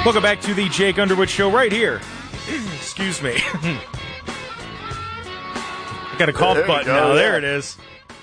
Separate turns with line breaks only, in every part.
Welcome back to the Jake Underwood Show right here. Excuse me. I got a cough button now. There it is.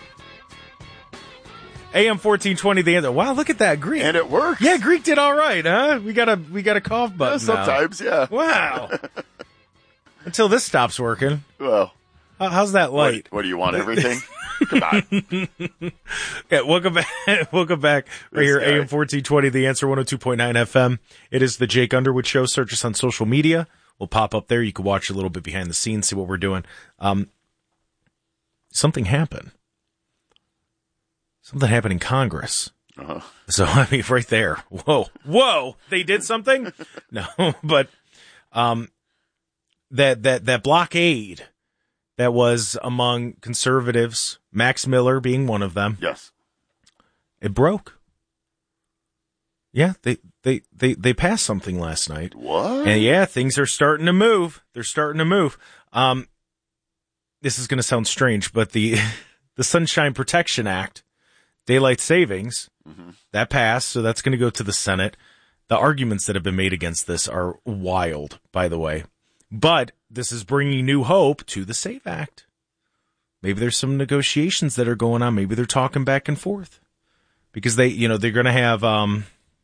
AM 1420, the answer. Wow, look at that, Greek.
And it works.
Yeah, Greek did all right, huh? We got a cough button
sometimes,
now.
yeah.
Wow. Until this stops working.
Well.
How's that light?
What do you want, everything? Come on.
Yeah, welcome back. Welcome back right here, AM 1420, the answer 102.9 FM. It is the Jake Underwood Show. Search us on social media. We'll pop up there. You can watch a little bit behind the scenes, see what we're doing. Something happened. Something happened in Congress.
Uh-huh.
So, I mean, right there. Whoa. They did something? No, but that blockade that was among conservatives, Max Miller being one of them.
Yes.
It broke. Yeah, they passed something last night.
What?
And yeah, things are starting to move. They're starting to move. This is going to sound strange, but the Sunshine Protection Act, daylight savings, that passed, so that's going to go to the Senate. The arguments that have been made against this are wild, by the way. But this is bringing new hope to the SAVE Act. Maybe there's some negotiations that are going on. Maybe they're talking back and forth. Because they're going to have, I'm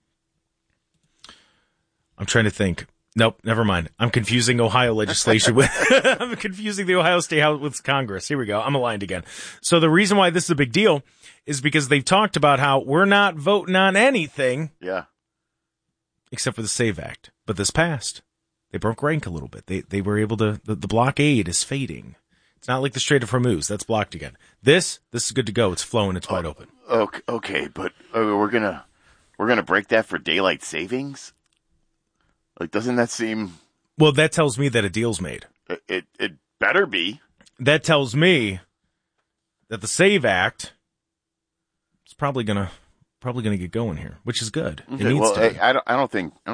trying to think. Nope, never mind. I'm confusing Ohio legislation with, I'm confusing the Ohio State House with Congress. Here we go. I'm aligned again. So the reason why this is a big deal is because they've talked about how we're not voting on anything.
Yeah.
Except for the SAVE Act. But this passed. They broke rank a little bit. They were able to, the blockade is fading. It's not like the Strait of Hormuz. That's blocked again. This is good to go. It's flowing. It's wide open.
Okay, but we're gonna break that for daylight savings? Like, doesn't that seem...
Well, that tells me that a deal's made.
It better be.
That tells me that the SAVE Act is probably gonna get going here, which is good.
Okay,
it needs to be.
I don't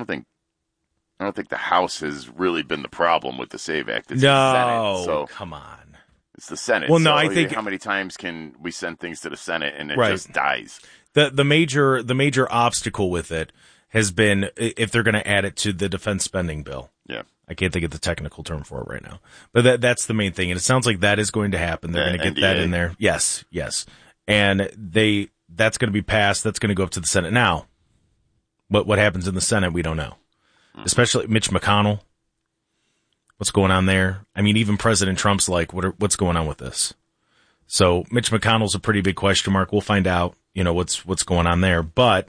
think the House has really been the problem with the SAVE Act. It's the Senate, so
come on.
It's the Senate.
Well, no,
so
I think
how many times can we send things to the Senate and it
right.
just dies?
The major obstacle with it has been if they're going to add it to the defense spending bill.
Yeah.
I can't think of the technical term for it right now. But that's the main thing. And it sounds like that is going to happen. They're going to get
NDA.
that in there. Yes. And that's going to be passed. That's going to go up to the Senate. Now, what happens in the Senate, we don't know. Especially Mitch McConnell. What's going on there? I mean, even President Trump's like, what's going on with this? So Mitch McConnell's a pretty big question mark. We'll find out, what's going on there. But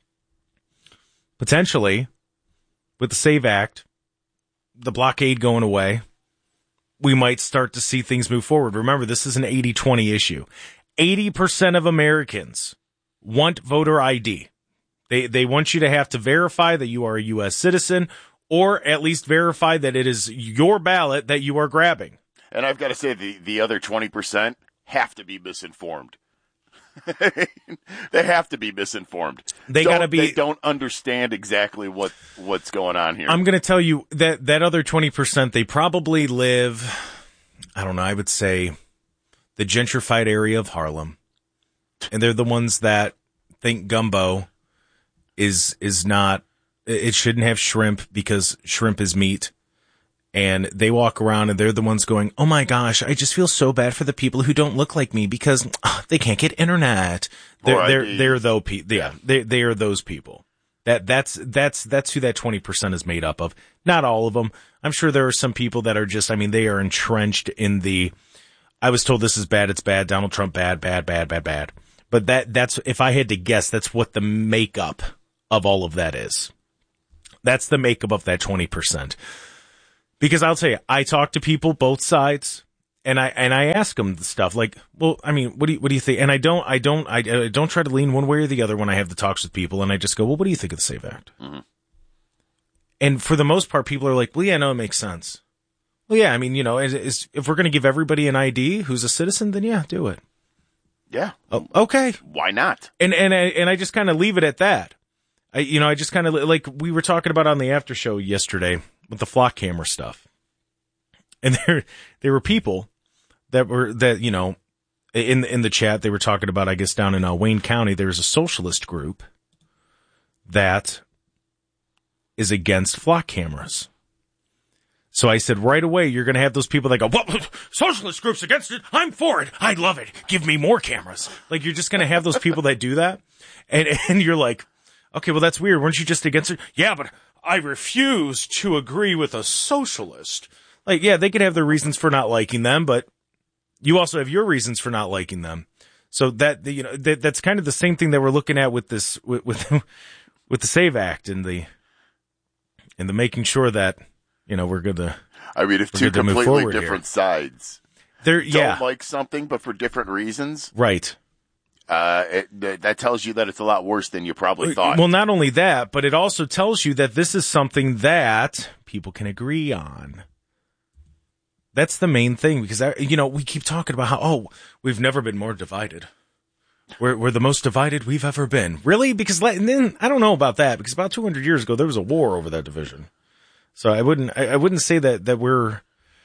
potentially, with the SAVE Act, the blockade going away, we might start to see things move forward. Remember, this is an 80-20 issue. 80% of Americans want voter ID. They want you to have to verify that you are a U.S. citizen or at least verify that it is your ballot that you are grabbing.
And I've got to say the other 20% have to be misinformed. They have to be misinformed. They don't understand exactly what's going on here.
I'm going to tell you that other 20%, they probably live, I don't know, I would say the gentrified area of Harlem. And they're the ones that think gumbo is not, it shouldn't have shrimp because shrimp is meat. And they walk around and they're the ones going, oh my gosh, I just feel so bad for the people who don't look like me because they can't get internet. They're those people. Yeah, they are those people. That's who that 20% is made up of. Not all of them. I'm sure there are some people that are just, they are entrenched in I was told this is bad, it's bad, Donald Trump bad. But that's, if I had to guess, that's what the makeup of all of that is. That's the makeup of that 20%. Because I'll tell you, I talk to people both sides, and I ask them the stuff like, well, what do you think? And I don't try to lean one way or the other when I have the talks with people, and I just go, well, what do you think of the SAVE Act? Mm-hmm. And for the most part, people are like, well, yeah, no, it makes sense. Well, yeah, if we're going to give everybody an ID who's a citizen, then yeah, do it.
Yeah.
Oh, okay.
Why not?
And I just kind of leave it at that. I just kind of, like we were talking about on the after show yesterday with the flock camera stuff. And there were people in the chat, they were talking about, I guess down in Wayne County, there's a socialist group that is against flock cameras. So I said, right away, you're going to have those people that go, well, socialist groups against it. I'm for it. I love it. Give me more cameras. Like, you're just going to have those people that do that. And you're like, okay, well, that's weird. Weren't you just against it? Yeah, but I refuse to agree with a socialist. Like, yeah, they could have their reasons for not liking them, but you also have your reasons for not liking them. So that, you know, that's kind of the same thing that we're looking at with this, with the SAVE Act and the making sure that, you know, we're good to.
I mean, if two completely different sides don't like something, but for different reasons,
right?
That tells you that it's a lot worse than you probably thought.
Well, not only that, but it also tells you that this is something that people can agree on. That's the main thing, because you know, we keep talking about how we've never been more divided. We're the most divided we've ever been. Really? Because and then I don't know about that, because about 200 years ago there was a war over that division. So I wouldn't say that we're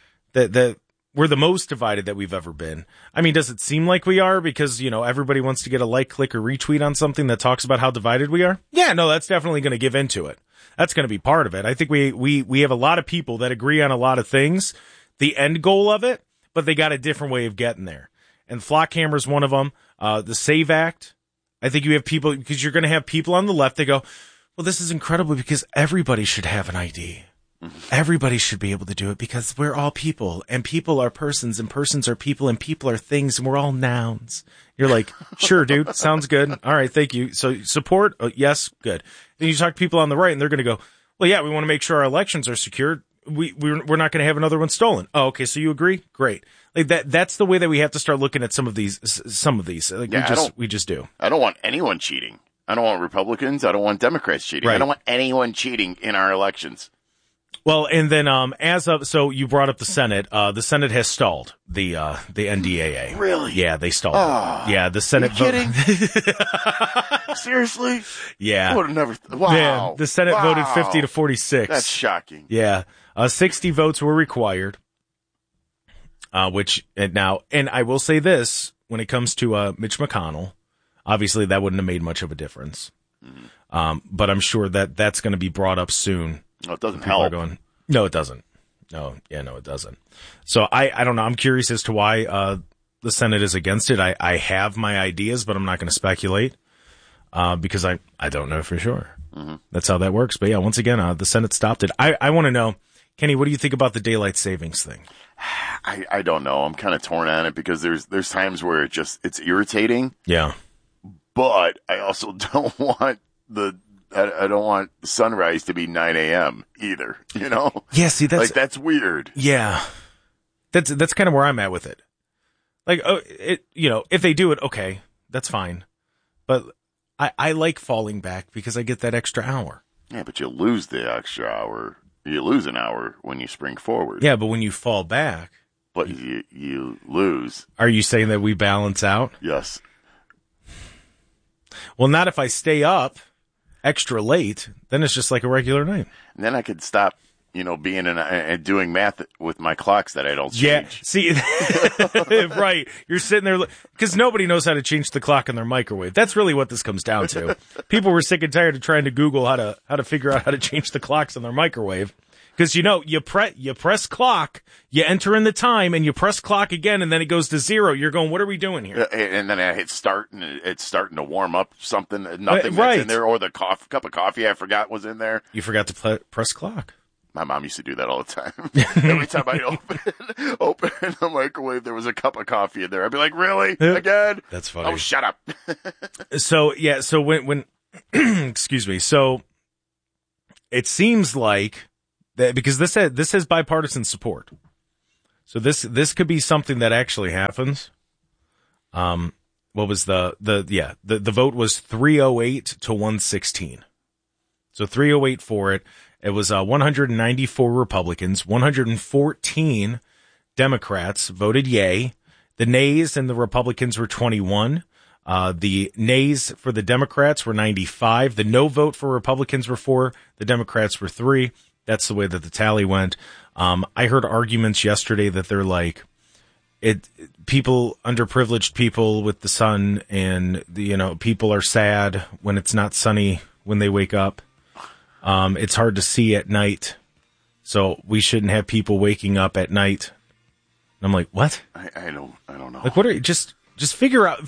the most divided that we've ever been. I mean, does it seem like we are because, you know, everybody wants to get a like, click, or retweet on something that talks about how divided we are? Yeah, no, that's definitely going to give into it. That's going to be part of it. I think we have a lot of people that agree on a lot of things, the end goal of it, but they got a different way of getting there. And flock camera is one of them. The SAVE Act. I think you have people, because you're going to have people on the left that go, well, this is incredible because everybody should have an ID. Everybody should be able to do it because we're all people, and people are persons, and persons are people, and people are things, and we're all nouns. You're like, sure, dude, sounds good. All right, thank you. So support? Oh, yes, good. Then you talk to people on the right, and they're going to go, well, yeah, we want to make sure our elections are secured. We're not going to have another one stolen. Oh, okay, so you agree? Great. Like that's the way that we have to start looking at some of these. Like, yeah, we just do.
I don't want anyone cheating. I don't want Republicans. I don't want Democrats cheating. Right. I don't want anyone cheating in our elections.
Well, and then so you brought up the Senate. The Senate has stalled the NDAA.
Really?
Yeah, they stalled. Oh, yeah, the Senate.
Are you kidding? Seriously?
Yeah.
I would have never. Wow.
Yeah, the Senate voted 50 to 46.
That's shocking.
Yeah, 60 votes were required. Which now, and I will say this: when it comes to Mitch McConnell, obviously that wouldn't have made much of a difference. Mm-hmm. But I'm sure that that's going to be brought up soon.
No, it doesn't help.
No, it doesn't. No, it doesn't. So I don't know. I'm curious as to why the Senate is against it. I have my ideas, but I'm not going to speculate because I don't know for sure. Mm-hmm. That's how that works. But yeah, once again, the Senate stopped it. I want to know, Kenny, what do you think about the daylight savings thing?
I don't know. I'm kind of torn on it because there's times where it's irritating.
Yeah.
But I also don't want I don't want sunrise to be 9 a.m. either, you know?
Yeah, see,
that's weird.
Yeah. That's kind of where I'm at with it. Like, if they do it, okay, that's fine. But I like falling back because I get that extra hour.
Yeah, but you lose the extra hour. You lose an hour when you spring forward.
Yeah, but when you fall back.
But you lose.
Are you saying that we balance out?
Yes.
Well, not if I stay up extra late, then it's just like a regular night.
And then I could stop, being and doing math with my clocks that I don't change.
Yeah, see, right. You're sitting there, because nobody knows how to change the clock in their microwave. That's really what this comes down to. People were sick and tired of trying to Google how to figure out how to change the clocks in their microwave. Because, you press clock, you enter in the time, and you press clock again, and then it goes to 0. You're going, what are we doing here?
And then I hit start, and it's starting to warm up something, nothing
right.
That's in there, or the cup of coffee I forgot was in there.
You forgot to press clock.
My mom used to do that all the time. Every time I open the microwave, there was a cup of coffee in there. I'd be like, really? Again?
That's funny.
Oh, shut up.
So when excuse me, so it seems like, because this has bipartisan support, so this could be something that actually happens. What was the vote was 308 to 116, so 308 for it. It was 194 Republicans, 114 Democrats voted yay. The nays and the Republicans were 21. The nays for the Democrats were 95. The no vote for Republicans were 4. The Democrats were 3. That's the way that the tally went. I heard arguments yesterday that they're like, people, underprivileged people with the sun, and people are sad when it's not sunny when they wake up. It's hard to see at night, so we shouldn't have people waking up at night. And I'm like, what?
I don't know.
Like, what are you, just figure out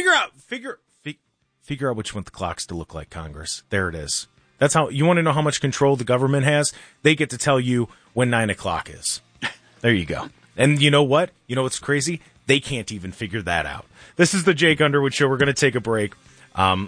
which one the clocks to look like, Congress. There it is. That's how, you want to know how much control the government has? They get to tell you when 9 o'clock is. There you go. And you know what? You know what's crazy? They can't even figure that out. This is the Jake Underwood Show. We're going to take a break. We're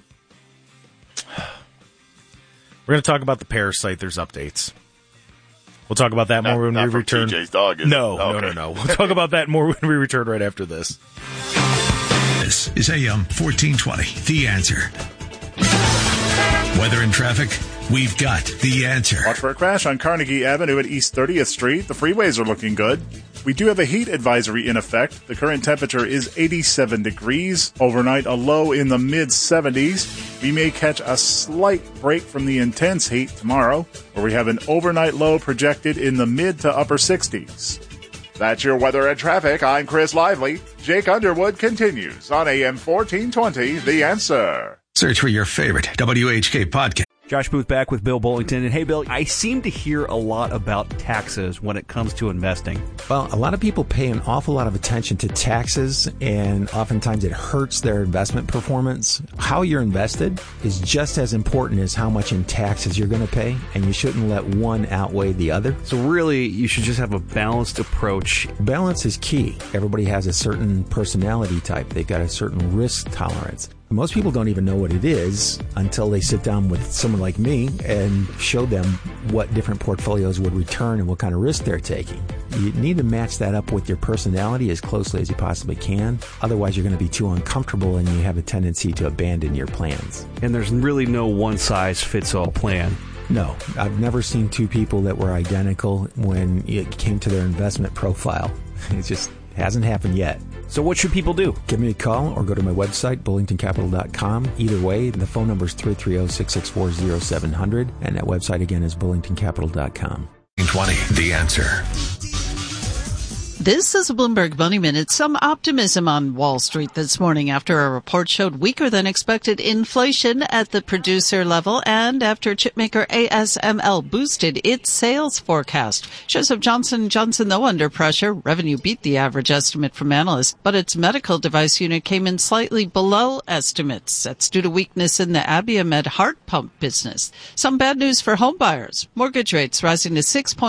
going to talk about the Parasite. There's updates. We'll talk about that more when we return.
TJ's dog,
No. We'll talk about that more when we return right after this.
This is AM 1420, The Answer. Weather and traffic, we've got the answer.
Watch for a crash on Carnegie Avenue at East 30th Street. The freeways are looking good. We do have a heat advisory in effect. The current temperature is 87 degrees. Overnight, a low in the mid-70s. We may catch a slight break from the intense heat tomorrow, where we have an overnight low projected in the mid to upper 60s. That's your weather and traffic. I'm Chris Lively. Jake Underwood continues on AM 1420, The Answer.
Search for your favorite WHK podcast.
Josh Booth back with Bill Bullington. And hey, Bill, I seem to hear a lot about taxes when it comes to investing.
Well, a lot of people pay an awful lot of attention to taxes, and oftentimes it hurts their investment performance. How you're invested is just as important as how much in taxes you're going to pay, and you shouldn't let one outweigh the other.
So really, you should just have a balanced approach.
Balance is key. Everybody has a certain personality type. They've got a certain risk tolerance. Most people don't even know what it is until they sit down with someone like me and show them what different portfolios would return and what kind of risk they're taking. You need to match that up with your personality as closely as you possibly can. Otherwise, you're going to be too uncomfortable and you have a tendency to abandon your plans.
And there's really no one-size-fits-all plan.
No, I've never seen two people that were identical when it came to their investment profile. It just hasn't happened yet.
So what should people do?
Give me a call or go to my website, bullingtoncapital.com. Either way, the phone number is 330-664-0700, and that website again is bullingtoncapital.com.
20, The Answer.
This is a Bloomberg Money Minute. Some optimism on Wall Street this morning after a report showed weaker than expected inflation at the producer level and after chipmaker ASML boosted its sales forecast. Shares of Johnson & Johnson, though, under pressure. Revenue beat the average estimate from analysts, but its medical device unit came in slightly below estimates. That's due to weakness in the Abiomed heart pump business. Some bad news for home buyers. Mortgage rates rising to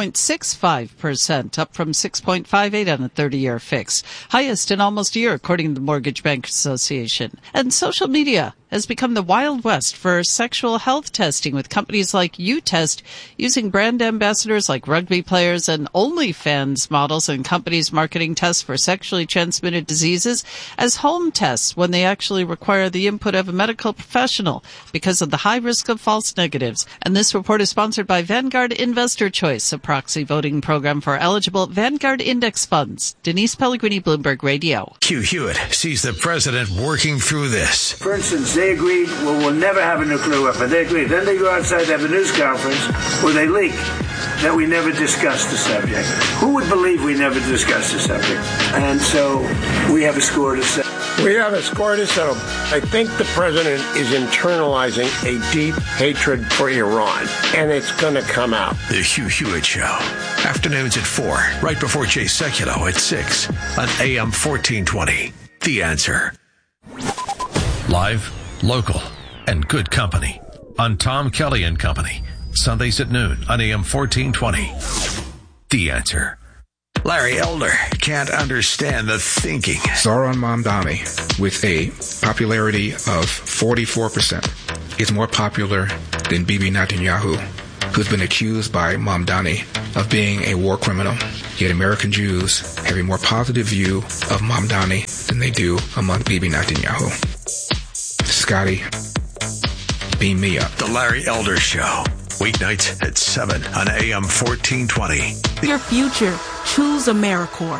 6.65%, up from 6.58 on a 30-year fix. Highest in almost a year, according to the Mortgage Bank Association. And social media has become the Wild West for sexual health testing, with companies like UTest using brand ambassadors like rugby players and OnlyFans models and companies marketing tests for sexually transmitted diseases as home tests when they actually require the input of a medical professional because of the high risk of false negatives. And this report is sponsored by Vanguard Investor Choice, a proxy voting program for eligible Vanguard index funds. Denise Pellegrini, Bloomberg Radio.
Hugh Hewitt sees the president working through this.
For instance, they agreed, well, we'll never have a nuclear weapon. They agreed. Then they go outside to have a news conference where they leak that we never discussed the subject. Who would believe we never discussed the subject? And so we have a score to settle.
We have a score to settle. I think the president is internalizing a deep hatred for Iran, and it's going to come out.
The Hugh Hewitt Show. Afternoons at 4, right before Jay Sekulow at 6 on AM 1420. The Answer. Live, local, and good company on Tom Kelly and Company. Sundays at noon on AM 1420. The Answer. Larry Elder can't understand the thinking.
Zohran Mamdani, with a popularity of 44%, is more popular than Bibi Netanyahu, who's been accused by Mamdani of being a war criminal. Yet American Jews have a more positive view of Mamdani than they do among Bibi Netanyahu. Scotty, beam me up.
The Larry Elder Show. Weeknights at 7 on AM 1420.
Your future. Choose AmeriCorps.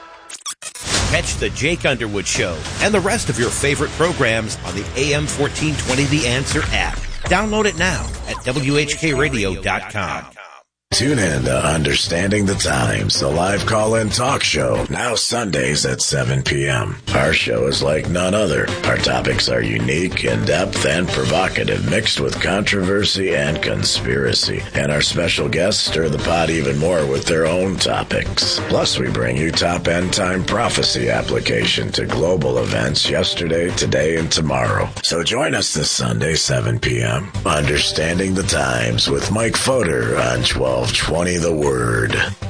Catch the Jake Underwood Show and the rest of your favorite programs on the AM 1420 The Answer app. Download it now at WHKRadio.com.
Tune in to Understanding the Times, the live call-in talk show, now Sundays at 7 p.m. Our show is like none other. Our topics are unique, in-depth, and provocative, mixed with controversy and conspiracy. And our special guests stir the pot even more with their own topics. Plus, we bring you top end-time prophecy application to global events yesterday, today, and tomorrow. So join us this Sunday, 7 p.m. Understanding the Times with Mike Fodor on 1220 The Word.